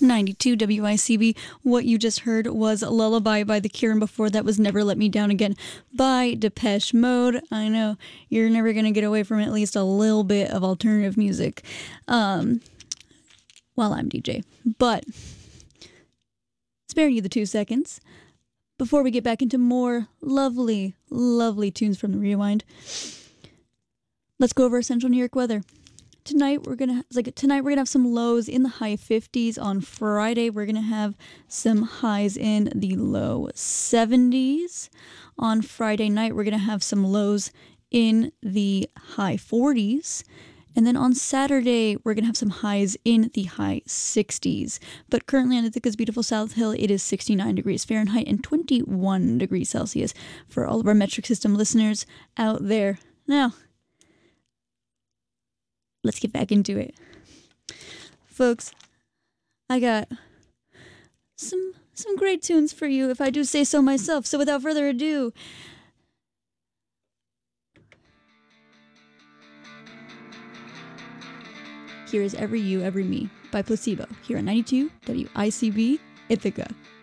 92 WICB. What you just heard was Lullaby by The Cure, and before that was Never Let Me Down Again by Depeche Mode. I know you're never going to get away from at least a little bit of alternative music while I'm DJ. But spare you the 2 seconds before we get back into more lovely, lovely tunes from the Rewind. Let's go over Central New York weather. Tonight we're gonna have some lows in the high 50s. On Friday we're gonna have some highs in the low 70s. On Friday night we're gonna have some lows in the high 40s. And then on Saturday, we're going to have some highs in the high 60s. But currently on Ithaca's beautiful South Hill, it is 69 degrees Fahrenheit and 21 degrees Celsius for all of our metric system listeners out there. Now, let's get back into it. Folks, I got some great tunes for you, if I do say so myself. So without further ado, here is Every You, Every Me by Placebo, here on 92 WICB Ithaca.